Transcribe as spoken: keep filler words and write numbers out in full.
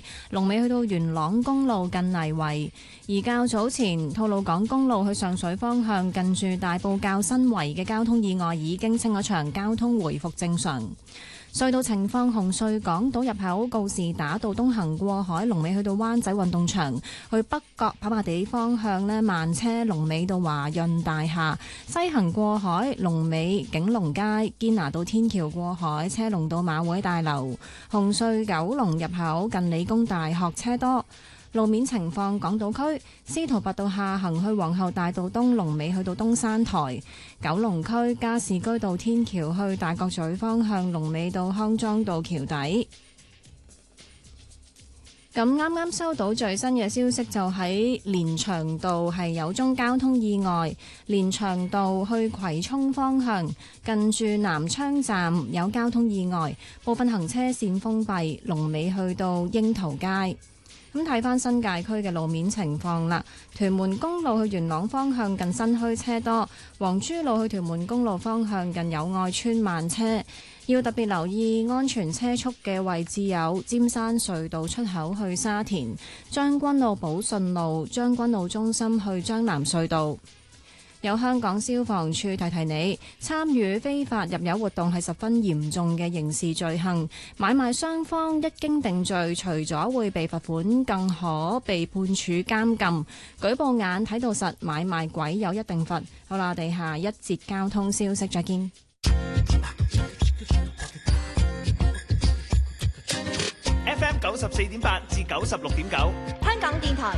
龍尾去到元朗公路近泥圍。而較早前吐露港公路去上水方向近住大埔滘新圍嘅交通意外已經清咗場，交通回復正常。隧道情況：紅隧港島入口告士打道東行過海，龍尾去到灣仔運動場；去北角跑馬地方向呢，慢車龍尾到華潤大廈；西行過海龍尾景隆街堅拿道天橋過海，車龍到馬會大樓。紅隧九龍入口近理工大學車多。路面情況：港島區司徒拔道下行去皇后大道東，龍尾去到東山台；九龍區加士居道天橋去大角咀方向，龍尾到康莊道橋底。咁啱啱收到最新嘅消息，就喺連翔道係有宗交通意外，連翔道去葵涌方向近住南昌站有交通意外，部分行車線封閉，龍尾去到櫻桃街。咁睇返新界區嘅路面情況啦，屯門公路去元朗方向近新墟車多，黃珠路去屯門公路方向近友愛邨慢車，要特別留意安全車速嘅位置有尖山隧道出口去沙田、將軍澳寶順路、將軍澳中心去將南隧道。有香港消防處提提你，參與非法入油活動係十分嚴重嘅刑事罪行。買賣雙方一經定罪，除咗會被罰款，更可被判處監禁。舉報眼睇到實，買賣鬼有一定罰。好啦，我哋下一節交通消息再見。 F M 九十四點八至九十六點九， 香港電台